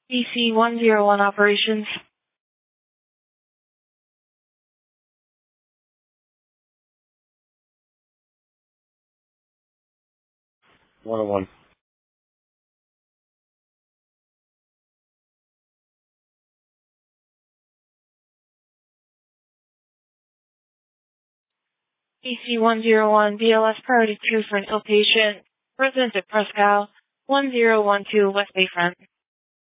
PC-101 operations. One. PC-101 BLS Priority 2 for an ill patient. Resident at Prescow, 1012 West Bayfront.